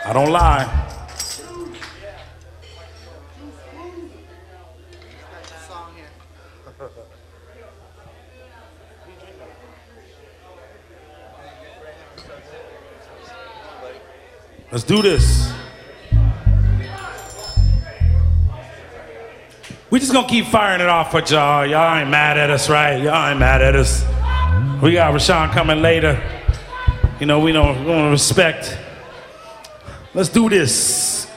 I don't lie. Let's do this. We just gonna keep firing it off for y'all. Y'all ain't mad at us, right? Y'all ain't mad at us. We got Rashawn coming later. You know, we don't respect. Let's do this.